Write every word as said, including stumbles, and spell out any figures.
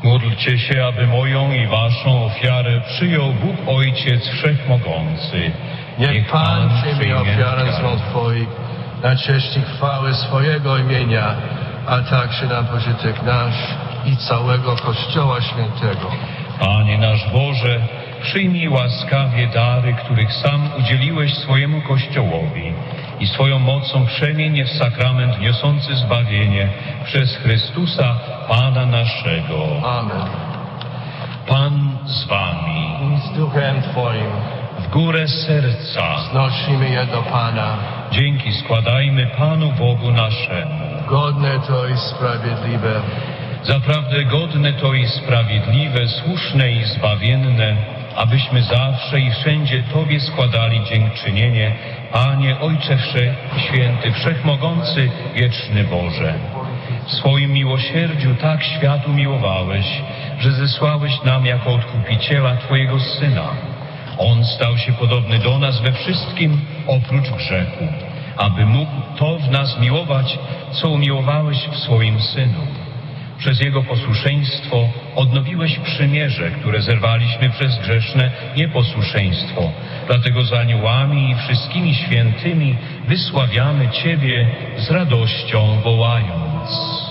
Módlcie się, aby moją i waszą ofiarę przyjął Bóg Ojciec Wszechmogący. Niech Pan przyjmie ofiarę z rąk Twoich na cześć i chwałę swojego imienia, a także na pożytek nasz i całego Kościoła Świętego. Panie nasz Boże, przyjmij łaskawie dary, których sam udzieliłeś swojemu Kościołowi i swoją mocą przemień je w sakrament niosący zbawienie przez Chrystusa, Pana naszego. Amen. Pan z wami. I z duchem Twoim W górę serca. znosimy je do Pana. Dzięki składajmy Panu Bogu naszemu. Godne to i sprawiedliwe. Zaprawdę godne to i sprawiedliwe, słuszne i zbawienne, abyśmy zawsze i wszędzie Tobie składali dziękczynienie, Panie Ojcze Święty, Wszechmogący, Wieczny Boże. W swoim miłosierdziu tak świat umiłowałeś, że zesłałeś nam jako Odkupiciela Twojego Syna. On stał się podobny do nas we wszystkim oprócz grzechu, aby mógł to w nas miłować, co umiłowałeś w swoim Synu. Przez Jego posłuszeństwo odnowiłeś przymierze, które zerwaliśmy przez grzeszne nieposłuszeństwo. Dlatego z aniołami i wszystkimi świętymi wysławiamy Ciebie z radością wołając.